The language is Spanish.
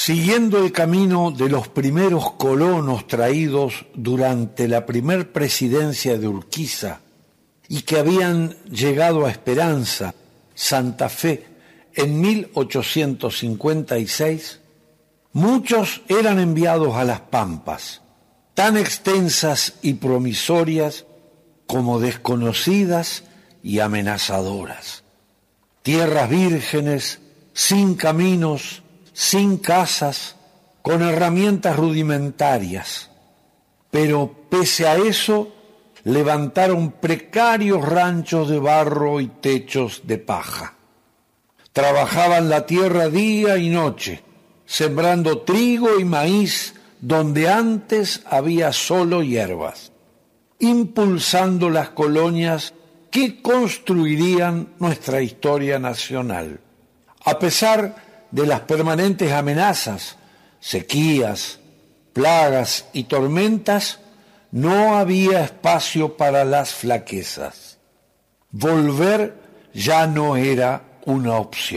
Siguiendo el camino de los primeros colonos traídos durante la primer presidencia de Urquiza y que habían llegado a Esperanza, Santa Fe, en 1856, muchos eran enviados a las Pampas, tan extensas y promisorias como desconocidas y amenazadoras. Tierras vírgenes, sin caminos, sin casas, con herramientas rudimentarias. Pero pese a eso, levantaron precarios ranchos de barro y techos de paja. Trabajaban la tierra día y noche, sembrando trigo y maíz donde antes había solo hierbas, impulsando las colonias que construirían nuestra historia nacional. A pesar de las permanentes amenazas, sequías, plagas y tormentas, no había espacio para las flaquezas. Volver ya no era una opción.